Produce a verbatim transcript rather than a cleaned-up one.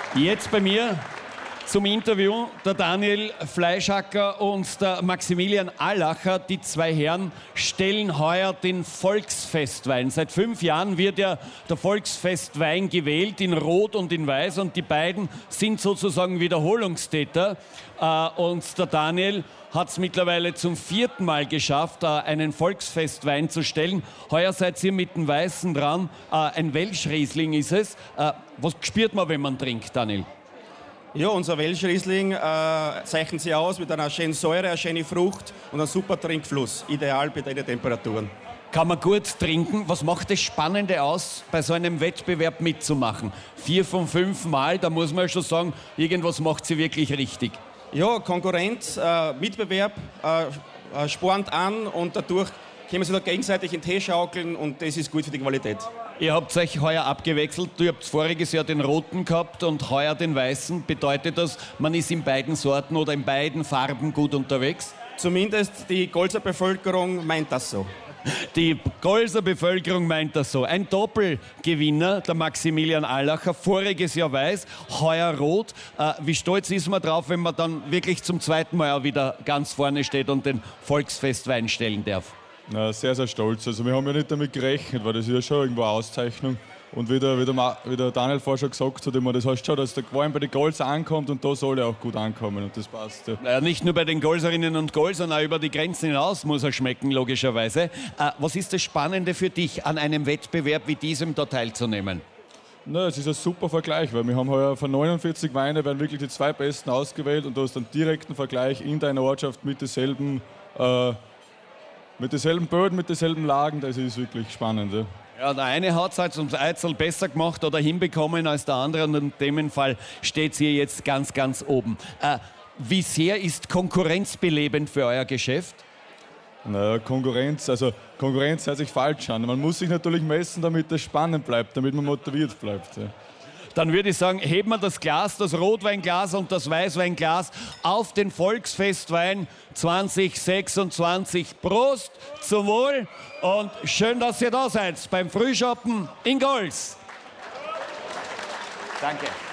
Jetzt bei mir zum Interview der Daniel Fleischacker und der Maximilian Allacher. Die zwei Herren stellen heuer den Volksfestwein. Seit fünf Jahren wird ja der Volksfestwein gewählt in Rot und in Weiß und die beiden sind sozusagen Wiederholungstäter. Und der Daniel hat es mittlerweile zum vierten Mal geschafft, einen Volksfestwein zu stellen. Heuer seid ihr mit dem Weißen dran. Ein Welschriesling ist es. Was spürt man, wenn man trinkt, Daniel? Ja, unser Welschriesling äh, zeichnet sich aus mit einer schönen Säure, einer schönen Frucht und einem super Trinkfluss. Ideal bei den Temperaturen. Kann man gut trinken. Was macht das Spannende aus, bei so einem Wettbewerb mitzumachen? Vier von fünf Mal, da muss man ja schon sagen, irgendwas macht sie wirklich richtig. Ja, Konkurrenz, äh, Mitbewerb äh, äh, spornt an und dadurch können wir sich da gegenseitig in den Tee schaukeln und das ist gut für die Qualität. Ihr habt euch heuer abgewechselt. Du habt voriges Jahr den roten gehabt und heuer den weißen. Bedeutet das, man ist in beiden Sorten oder in beiden Farben gut unterwegs? Zumindest die Golzer Bevölkerung meint das so. Die Golzer Bevölkerung meint das so. Ein Doppelgewinner, der Maximilian Allacher, voriges Jahr weiß, heuer rot. Äh, wie stolz ist man drauf, wenn man dann wirklich zum zweiten Mal auch wieder ganz vorne steht und den Volksfestwein stellen darf? Na, sehr, sehr stolz. Also wir haben ja nicht damit gerechnet, weil das ist ja schon irgendwo eine Auszeichnung. Und wie der, wie der, wie der Daniel vorher schon gesagt hat, immer, das heißt schon, dass der Wein bei den Golzer ankommt und da soll er auch gut ankommen und das passt. Ja. Naja, nicht nur bei den Golserinnen und Golsern, auch über die Grenzen hinaus muss er schmecken, logischerweise. Äh, was ist das Spannende für dich, an einem Wettbewerb wie diesem da teilzunehmen? Na, es ist ein super Vergleich, weil wir haben heuer von neunundvierzig Weinen werden wirklich die zwei besten ausgewählt und du hast einen direkten Vergleich in deiner Ortschaft mit denselben äh, Mit denselben Böden, mit denselben Lagen, das ist wirklich spannend. Ja, ja der eine hat es halt ums Eizel besser gemacht oder hinbekommen als der andere und in dem Fall steht sie jetzt ganz, ganz oben. Äh, wie sehr ist Konkurrenz belebend für euer Geschäft? Na, Konkurrenz, also Konkurrenz hört sich falsch an. Man muss sich natürlich messen, damit es spannend bleibt, damit man motiviert bleibt. Ja. Dann würde ich sagen, heben wir das Glas, das Rotweinglas und das Weißweinglas auf den Volksfestwein zwanzig sechsundzwanzig. Prost, zum Wohl und schön, dass ihr da seid beim Frühschoppen in Gols. Danke.